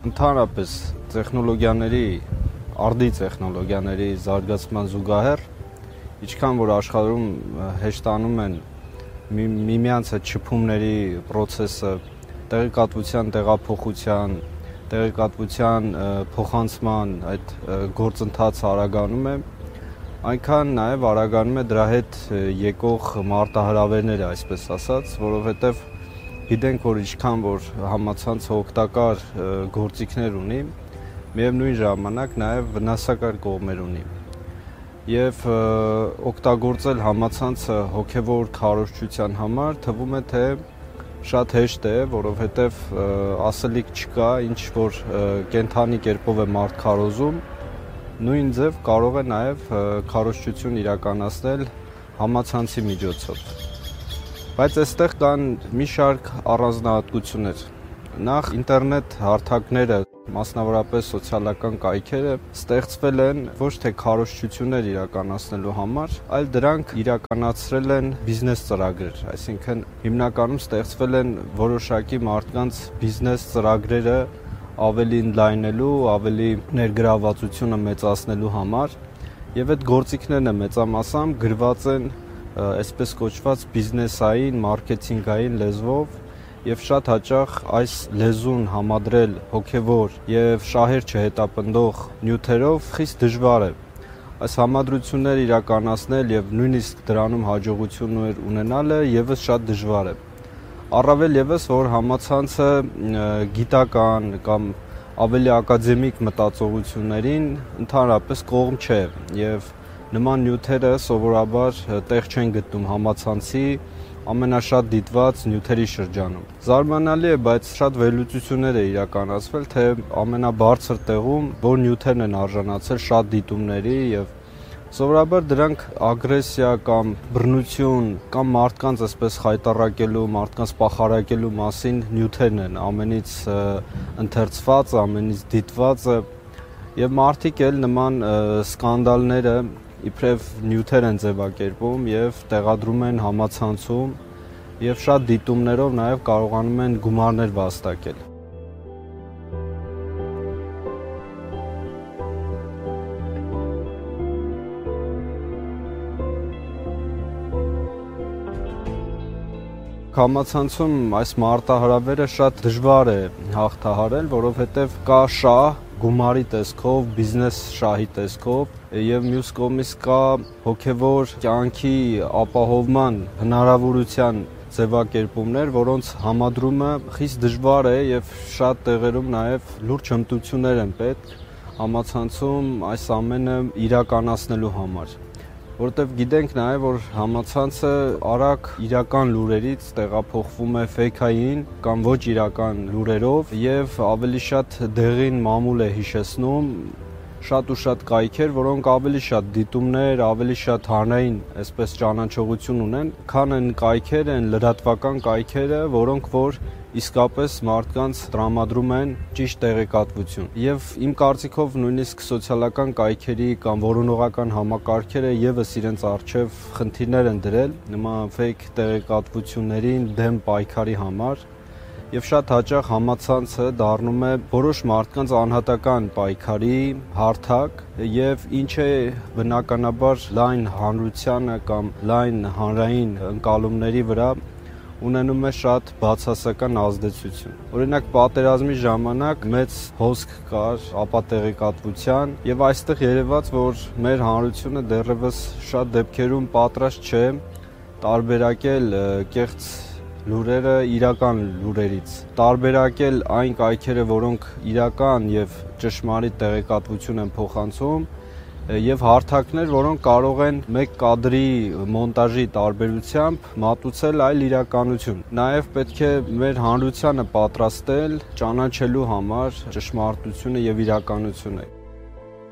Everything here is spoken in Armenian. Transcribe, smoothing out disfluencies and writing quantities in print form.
Ընդհանրապես արդի տեխնոլոգիաների զարգացման զուգահեռ, ինչքան որ աշխարհում հեշտանում են միմյանց հետ շփումների process-ը, տեղեկատվության տեղափոխության, տեղեկատվության փոխանցման այդ գործընթացը արագանում է, այնքան նաև արագանում է դրա հետ եկող մարտահրավերները, այսպես ասած, որովհետև գիտենք, որ ինչքան որ համացանցը օգտակար գործիքներ ունի, միևնույն ժամանակ նաև վնասակար կողմեր ունի։ Եվ օգտագործել համացանցը հոգևոր քարոզչության համար թվում է, թե շատ հեշտ է, որովհետև ասելիք չկա, ինչ որ կենդանի կերպով է մարդ քարոզում, նույն ձև կարող է նաև քարոզչություն իրականացնել համացանցի միջոցով։ Բայց այստեղ կան մի շարք առանձնահատկություններ։ Նախ ինտերնետ հարթակները, մասնավորապես սոցիալական կայքերը, ստեղծվել են ոչ թե քարոզչություններ իրականացնելու համար, այլ դրանք իրականացրել են բիզնես ծրագրեր, այսինքն հիմնականում ստեղծվել են որոշակի մարդկանց բիզնես ծրագրերը ավելի ընդլայնելու, ավելի ներգրավվածությունը մեծացնելու համար, եւ այդ գործիքներն մեծամասամբ գրված են այսպես կոչված բիզնեսային, մարքեթինգային լեզվով եւ շատ հաճախ այս լեզուն համադրել հոգեվոր եւ շահեր չհետապնդող նյութերով խիստ դժվար է։ Այս համադրությունները իրականացնել եւ նույնիսկ դրանում հաջողություններ ունենալը եւս շատ դժվար է։ Առավել եւս, որ համացանցը գիտական կամ ավելի ակադեմիկ մտածողություններին ընդհանրապես կողմ չէ եւ նման նյութերը սովորաբար տեղ չեն գտնում համացանցի ամենաշատ դիտված նյութերի շրջանում։ Զարմանալի է, բայց շատ վերլուծություններ է իրականացվել, թե ամենաբարձր տեղում որ նյութերն են արժանացել շատ դիտումների եւ սովորաբար դրանք ագրեսիա կամ բռնություն կամ մարդկանց այսպես խայտառակելու, մարդկանց պախարակելու մասին նյութերն են, ամենից ընթերցված, ամենից դիտվածը եւ մարդիկ էլ նման սկանդալները իբրև նյութեր են ձևակերպում եւ տեղադրում են համացանցում եւ շատ դիտումներով նաեւ կարողանում են գումարներ վաստակել։ Համացանցում այս մարտահրավերը շատ դժվար է հաղթահարել, որովհետեւ կա շահ գումարի տեսքով, բիզնես շահի տեսքով եւ մյուս կողմից կա հոգեվոր կյանքի ապահովման հնարավորության ձևակերպումներ, որոնց համադրումը խիստ դժվար է եւ շատ տեղերում նաեւ լուրջ հմտություններ են պետք համացանցում այս ամենը իրականացնելու համար։ Որտեւ գիտենք նաեւ, որ համացանցը արագ իրական լուրերից տեղափոխվում է ֆեյքային կամ ոչ իրական լուրերով եւ ավելի շատ դեղին մամուլ է հիշեցնում շատ ու շատ կայքեր, որոնք ավելի շատ դիտումներ, ավելի շատ հանրային այսպես ճանաչողություն ունեն, քան են կայքեր, են լրատվական կայքերը, որոնք որ իսկապես մարդկանց տրամադրում են ճիշտ տեղեկատվություն։ Եվ իմ կարծիքով նույնիսկ սոցիալական կայքերի կամ որոնողական համակարգերը եւս իրենց առջև խնդիրներ են դրել նման ֆեյք տեղեկատվություններին դեմ պայքարի համար։ Եվ շատ հաճախ համացանցը դառնում է որոշ մարդկանց անհատական պայքարի հարթակ եւ ինչ է բնականաբար լայն հանրությանը կամ լայն հանրային ընկալումների վրա ունենում է շատ բացասական ազդեցություն։ Օրինակ պատերազմի ժամանակ մեծ հոսք կար ապատեղեկատվության եւ այստեղ երևաց, որ մեր հանրությունը դեռևս շատ դեպքերում պատրաստ չէ տարբերակել կեղծ լուրերը իրական լուրերից, տարբերակել այն կայքերը, որոնք իրական եւ ճշմարիտ տեղեկատվություն են փոխանցում եւ հարթակներ, որոնք կարող են մեկ կադրի մոնտաժի տարբերությամբ մատուցել այլ իրականություն։ Նաեւ պետք է մեր հանրությանը պատրաստել ճանաչելու համար ճշմարտությունը եւ իրականությունը։